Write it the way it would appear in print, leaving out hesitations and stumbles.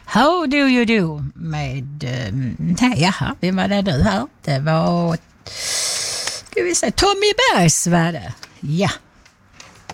How do you do med, jaha, vem var det du här? Det var, ska vi säga, Tommy Bergs var det. Ja.